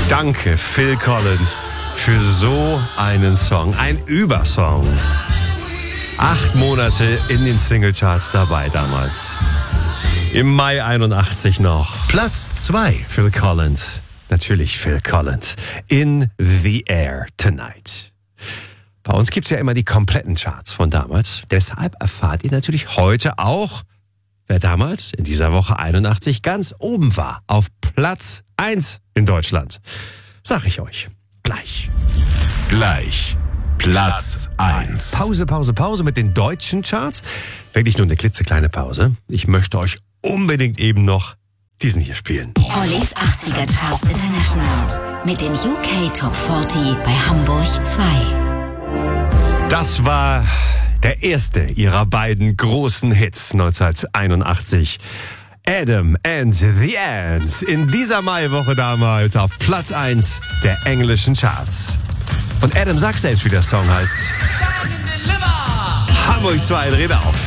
Danke, Phil Collins, für so einen Song. Ein Übersong. 8 Monate in den Singlecharts dabei damals. Im Mai 81 noch. Platz 2. Phil Collins. Natürlich Phil Collins. In the Air Tonight. Bei uns gibt's ja immer die kompletten Charts von damals. Deshalb erfahrt ihr natürlich heute auch, wer damals in dieser Woche 81 ganz oben war. Auf Platz 1 in Deutschland. Sag ich euch gleich. Platz 1. Pause mit den deutschen Charts. Wirklich nur eine klitzekleine Pause. Ich möchte euch unbedingt eben noch diesen hier spielen. Ollis 80er Charts International mit den UK Top 40 bei Hamburg 2. Das war der erste ihrer beiden großen Hits 1981. Adam and the Ants in dieser Maiwoche damals auf Platz 1 der englischen Charts. Und Adam sagt selbst, wie der Song heißt. Hamburg 2 dreht auf.